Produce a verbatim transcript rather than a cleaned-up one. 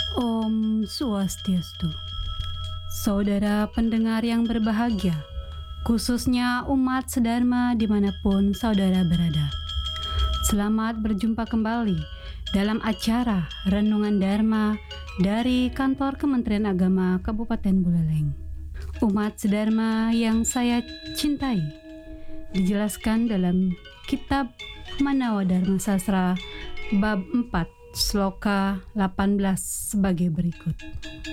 Om Swastiastu. Saudara pendengar yang berbahagia, khususnya umat sedharma dimanapun saudara berada. Selamat berjumpa kembali dalam acara Renungan Dharma dari kantor Kementerian Agama Kabupaten Buleleng. Umat sedharma yang saya cintai, dijelaskan dalam kitab Manawa Dharma Sastra bab empat sloka delapan belas sebagai berikut.